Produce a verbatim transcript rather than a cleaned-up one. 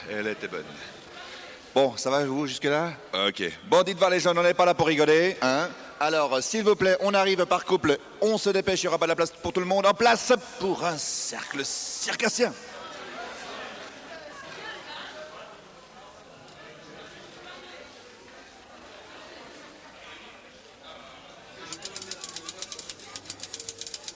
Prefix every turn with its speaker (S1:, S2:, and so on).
S1: Elle était bonne.
S2: Bon, ça va vous jusque-là?
S1: Ok. Bon, dites voir les gens, on n'est pas là pour rigoler, hein? Alors, s'il vous plaît, on arrive par couple. On se dépêche, il n'y aura pas de la place pour tout le monde. En place pour un cercle circassien.